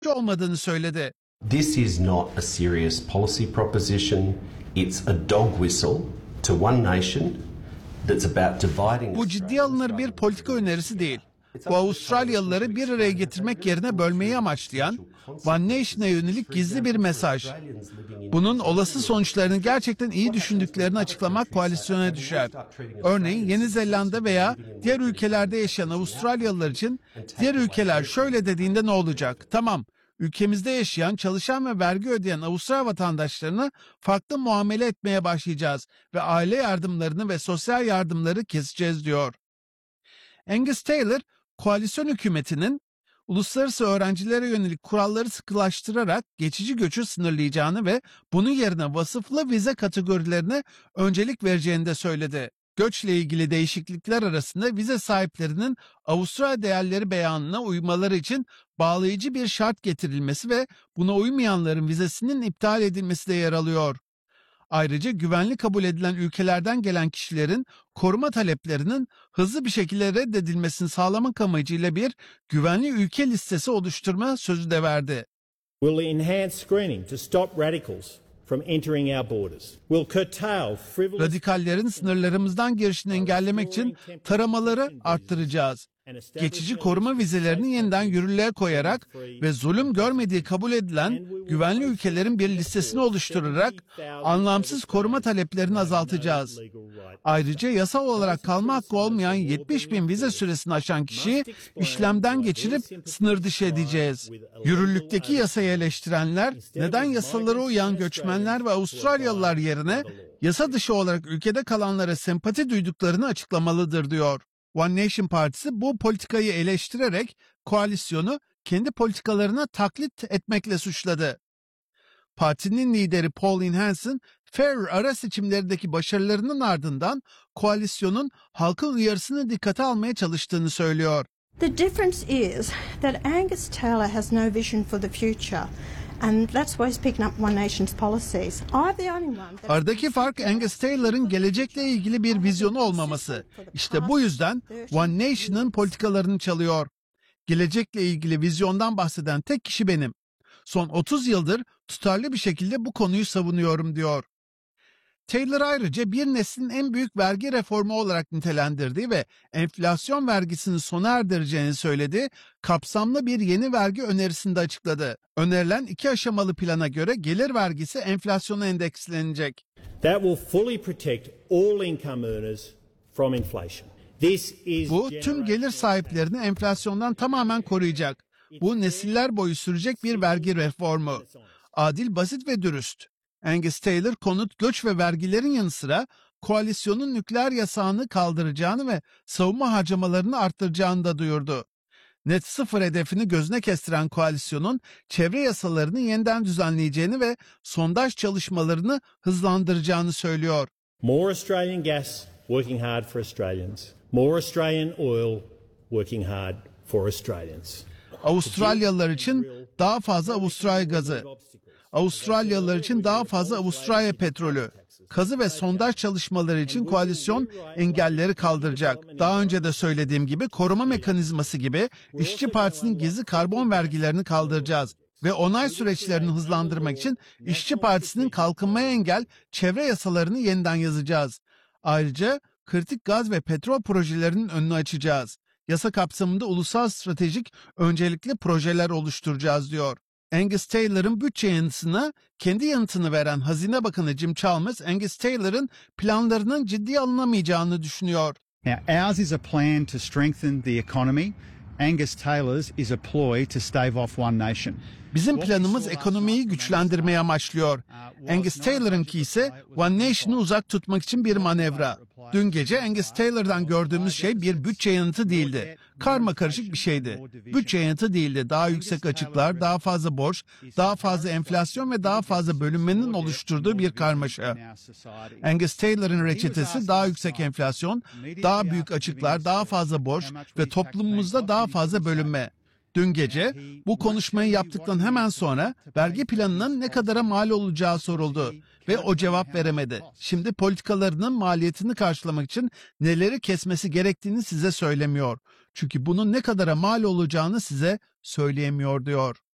olmadığını söyledi. This is not a serious policy proposition. It's a dog whistle to one nation that's about dividing. Bu ciddiye alınır bir politika önerisi değil. Bu Avustralyalıları bir araya getirmek yerine bölmeyi amaçlayan One Nation'a yönelik gizli bir mesaj. Bunun olası sonuçlarını gerçekten iyi düşündüklerini açıklamak koalisyona düşer. Örneğin Yeni Zelanda veya diğer ülkelerde yaşayan Avustralyalılar için diğer ülkeler şöyle dediğinde ne olacak? Tamam, ülkemizde yaşayan, çalışan ve vergi ödeyen Avustralya vatandaşlarını farklı muamele etmeye başlayacağız ve aile yardımlarını ve sosyal yardımları keseceğiz diyor. Angus Taylor, koalisyon hükümetinin uluslararası öğrencilere yönelik kuralları sıkılaştırarak geçici göçü sınırlayacağını ve bunun yerine vasıflı vize kategorilerine öncelik vereceğini de söyledi. Göçle ilgili değişiklikler arasında vize sahiplerinin Avustralya değerleri beyanına uymaları için bağlayıcı bir şart getirilmesi ve buna uymayanların vizesinin iptal edilmesi de yer alıyor. Ayrıca güvenli kabul edilen ülkelerden gelen kişilerin koruma taleplerinin hızlı bir şekilde reddedilmesini sağlamak amacıyla bir güvenli ülke listesi oluşturma sözü de verdi. We'll enhance screening to stop radicals from entering our borders. We'll curtail frivolous... Radikallerin sınırlarımızdan girişini engellemek için taramaları arttıracağız. Geçici koruma vizelerini yeniden yürürlüğe koyarak ve zulüm görmediği kabul edilen güvenli ülkelerin bir listesini oluşturarak anlamsız koruma taleplerini azaltacağız. Ayrıca yasal olarak kalma hakkı olmayan 70.000 vize süresini aşan kişiyi işlemden geçirip sınır dışı edeceğiz. Yürürlükteki yasayı eleştirenler, neden yasalara uyan göçmenler ve Avustralyalılar yerine yasa dışı olarak ülkede kalanlara sempati duyduklarını açıklamalıdır diyor. One Nation Partisi bu politikayı eleştirerek koalisyonu kendi politikalarına taklit etmekle suçladı. Partinin lideri Pauline Hanson, Fair ara seçimlerindeki başarılarının ardından koalisyonun halkın uyarısını dikkate almaya çalıştığını söylüyor. The difference is that Angus Taylor has no vision for the future. And that's why he's picking up One Nation's policies. I'm the only one. Aradaki fark Angus Taylor'ın gelecekle ilgili bir vizyonu olmaması. İşte bu yüzden One Nation'ın politikalarını çalıyor. Gelecekle ilgili vizyondan bahseden tek kişi benim. Son 30 yıldır tutarlı bir şekilde bu konuyu savunuyorum diyor. Taylor ayrıca bir neslin en büyük vergi reformu olarak nitelendirdiği ve enflasyon vergisini sona erdireceğini söylediği kapsamlı bir yeni vergi önerisini de açıkladı. Önerilen 2 aşamalı plana göre gelir vergisi enflasyona endekslenecek. That will fully protect all income earners from inflation. Bu tüm gelir sahiplerini enflasyondan tamamen koruyacak. Bu nesiller boyu sürecek bir vergi reformu. Adil, basit ve dürüst. Angus Taylor, konut, göç ve vergilerin yanı sıra koalisyonun nükleer yasağını kaldıracağını ve savunma harcamalarını arttıracağını da duyurdu. Net sıfır hedefini gözüne kestiren koalisyonun çevre yasalarını yeniden düzenleyeceğini ve sondaj çalışmalarını hızlandıracağını söylüyor. More Australian gas working hard for Australians. More Australian oil working hard for Australians. Avustralyalılar için daha fazla Avustralya gazı. Avustralyalılar için daha fazla Avustralya petrolü. Kazı ve sondaj çalışmaları için koalisyon engelleri kaldıracak. Daha önce de söylediğim gibi koruma mekanizması gibi İşçi Partisi'nin gizli karbon vergilerini kaldıracağız. Ve onay süreçlerini hızlandırmak için İşçi Partisi'nin kalkınmaya engel çevre yasalarını yeniden yazacağız. Ayrıca kritik gaz ve petrol projelerinin önünü açacağız. Yasa kapsamında ulusal stratejik öncelikli projeler oluşturacağız diyor. Angus Taylor'ın bütçe yanıtına kendi yanıtını veren Hazine Bakanı Jim Chalmers, Angus Taylor'ın planlarının ciddiye alınamayacağını düşünüyor. Now, ours is a plan to strengthen the economy. Angus Taylor's is a ploy to stave off One Nation. Bizim planımız ekonomiyi güçlendirmeye amaçlıyor. Angus Taylor'ınki ise One Nation'ı uzak tutmak için bir manevra. Dün gece Angus Taylor'dan gördüğümüz şey bir bütçe yanıtı değildi. Karmakarışık bir şeydi. Bütçe yanıtı değildi. Daha yüksek açıklar, daha fazla borç, daha fazla enflasyon ve daha fazla bölünmenin oluşturduğu bir karmaşa. Angus Taylor'ın reçetesi daha yüksek enflasyon, daha büyük açıklar, daha fazla borç ve toplumumuzda daha fazla bölünme. Dün gece bu konuşmayı yaptıktan hemen sonra vergi planının ne kadara mal olacağı soruldu ve o cevap veremedi. Şimdi politikalarının maliyetini karşılamak için neleri kesmesi gerektiğini size söylemiyor. Çünkü bunun ne kadara mal olacağını size söyleyemiyor diyor.